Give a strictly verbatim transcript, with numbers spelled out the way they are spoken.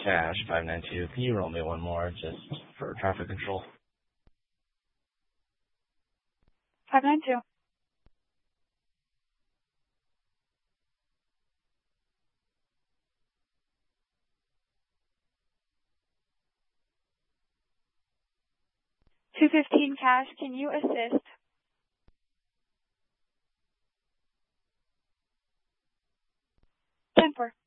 cash, five nine two. Can you roll me one more just for traffic control? five nine two. two fifteen cash, can you assist? ten four.